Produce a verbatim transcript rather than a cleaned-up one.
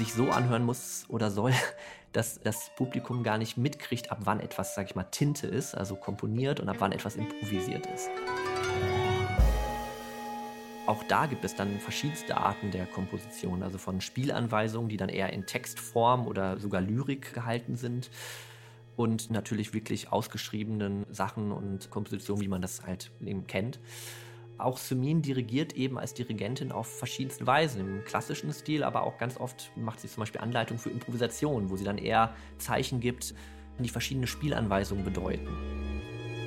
sich so anhören muss oder soll, dass das Publikum gar nicht mitkriegt, ab wann etwas, sag ich mal, Tinte ist, also komponiert, und ab wann etwas improvisiert ist. Auch da gibt es dann verschiedenste Arten der Komposition, also von Spielanweisungen, die dann eher in Textform oder sogar Lyrik gehalten sind, und natürlich wirklich ausgeschriebenen Sachen und Kompositionen, wie man das halt eben kennt. Auch Somin dirigiert eben als Dirigentin auf verschiedenste Weisen, im klassischen Stil, aber auch ganz oft macht sie zum Beispiel Anleitungen für Improvisation, wo sie dann eher Zeichen gibt, die verschiedene Spielanweisungen bedeuten.